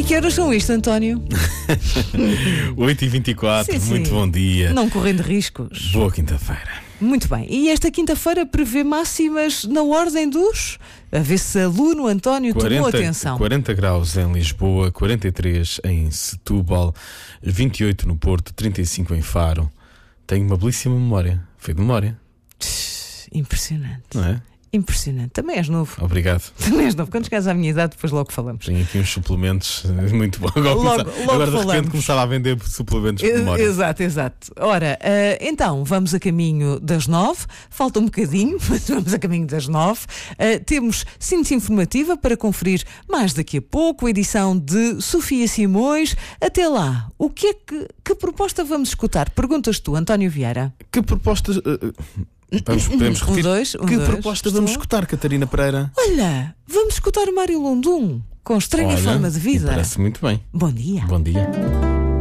que horas são isto, António? 8h24, Sim, sim. muito bom dia. Não correndo riscos. Boa quinta-feira. Muito bem. E esta quinta-feira prevê máximas na ordem dos... A ver se aluno António tomou atenção. 40 graus em Lisboa, 43 em Setúbal, 28 no Porto, 35 em Faro. Tenho uma belíssima memória. Foi de memória. Impressionante. Não é? Impressionante. Também és novo. Obrigado. Também és novo. Quando chegares à minha idade, depois logo falamos. Tenho aqui uns suplementos muito bons. Logo Agora de repente falamos. começava a vender suplementos de memória. Exato. Ora, então, vamos a caminho das 9. Falta um bocadinho, mas vamos a caminho das 9. Temos síntese informativa para conferir mais daqui a pouco, a edição de Sofia Simões. Até lá, que proposta vamos escutar? Perguntas tu, António Vieira. Que propostas... podemos repetir? Que proposta vamos escutar, Catarina Pereira? Olha, vamos escutar o Mário Lundum com Estranha Forma de Vida. Parece muito bem. Bom dia. Bom dia.